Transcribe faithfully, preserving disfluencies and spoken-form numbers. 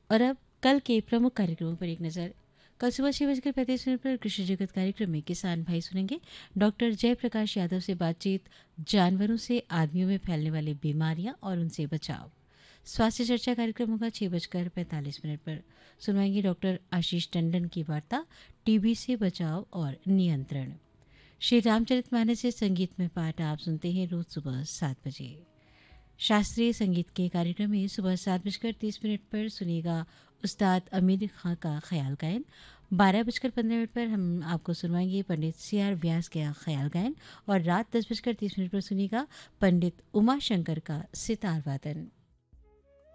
और अब कल के प्रमुख कार्यक्रमों पर एक नज़र। कल सुबह छह बजकर पैंतीस मिनट पर कृषि जगत कार्यक्रम में किसान भाई सुनेंगे डॉक्टर जयप्रकाश यादव से बातचीत, जानवरों से आदमियों में फैलने वाली बीमारियां और उनसे बचाव। स्वास्थ्य चर्चा कार्यक्रम होगा छह बजकर पैंतालीस मिनट पर। सुनवाएंगे डॉक्टर आशीष टंडन की वार्ता, टीबी से बचाव और नियंत्रण। श्री रामचरितमानस से संगीत में पाठ आप सुनते हैं रोज सुबह सात बजे। शास्त्रीय संगीत के कार्यक्रम में सुबह सात बजकर तीस मिनट पर सुनिएगा उस्ताद अमीर खां का ख्याल गायन। बारह बजकर पंद्रह मिनट पर हम आपको सुनवाएंगे पंडित सी आर व्यास का ख्याल गायन और रात दस बजकर तीस मिनट पर सुनिएगा पंडित उमा शंकर का सितार वादन।